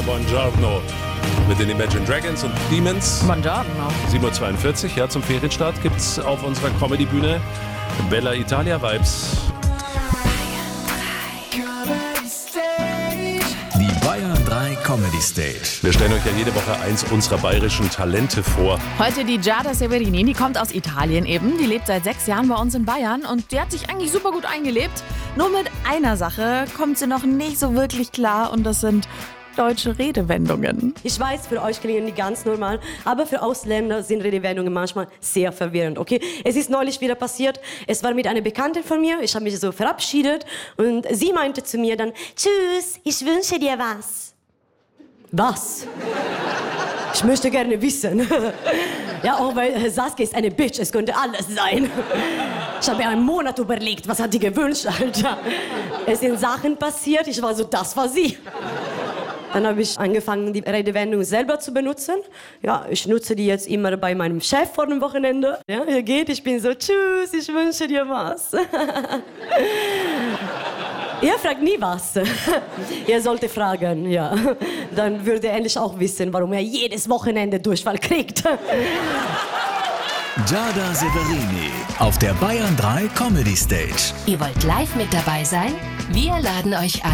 Buongiorno mit den Imagine Dragons und Demons. Buongiorno. 7:42 Uhr, ja, zum Ferienstart gibt's auf unserer Comedy-Bühne Bella Italia Vibes. Die Bayern 3 Comedy Stage. Wir stellen euch ja jede Woche eins unserer bayerischen Talente vor. Heute die Giada Severini, die kommt aus Italien eben. Die lebt seit 6 Jahren bei uns in Bayern und die hat sich eigentlich super gut eingelebt. Nur mit einer Sache kommt sie noch nicht so wirklich klar und das sind deutsche Redewendungen. Ich weiß, für euch klingen die ganz normal, aber für Ausländer sind Redewendungen manchmal sehr verwirrend, okay? Es ist neulich wieder passiert, es war mit einer Bekannten von mir, ich habe mich so verabschiedet und sie meinte zu mir dann, tschüss, ich wünsche dir was. Was? Ich möchte gerne wissen. Ja, auch weil Saskia ist eine Bitch, es könnte alles sein. Ich habe mir einen Monat überlegt, was hat die gewünscht, Alter. Es sind Sachen passiert, ich war so, das war sie. Dann habe ich angefangen, die Redewendung selber zu benutzen. Ja, ich nutze die jetzt immer bei meinem Chef vor dem Wochenende. Ja, er geht, ich bin so, tschüss, ich wünsche dir was. Er fragt nie was. Er sollte fragen, ja. Dann würde er endlich auch wissen, warum er jedes Wochenende Durchfall kriegt. Giada Severini auf der Bayern 3 Comedy Stage. Ihr wollt live mit dabei sein? Wir laden euch ein.